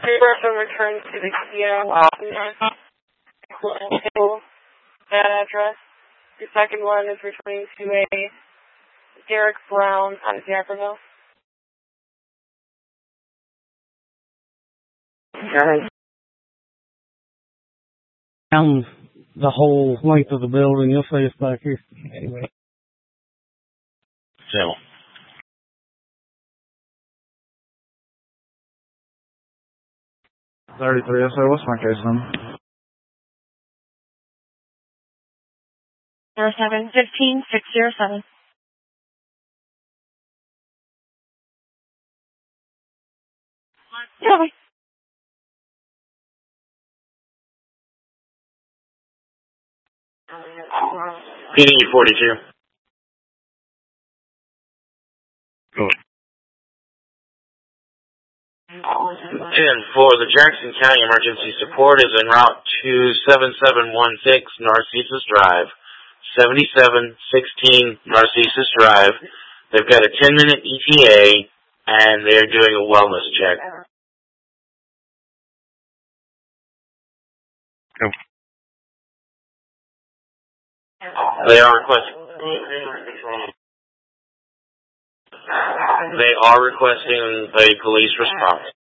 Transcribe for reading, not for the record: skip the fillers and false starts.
person returned to the Kia that address. The second one is returning to a Derek Brown out of Jeffersonville. Down the whole length of the building, you'll see us back here. Anyway. So. $33, so what's my case number? 07-15-607. Okay. PD 42. Cool. And for the Jackson County Emergency Support is en route to 7716 Narcissus Drive, 7716 Narcissus Drive. They've got a 10-minute ETA, and they're doing a wellness check. Cool. They are requesting a police response.